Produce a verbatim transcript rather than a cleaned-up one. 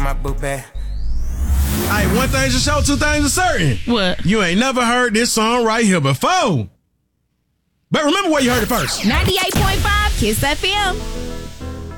my boo bag. Hey, one thing's for sure, two things are certain. What? You ain't never heard this song right here before. But remember where you heard it first. ninety-eight point five Kiss F M.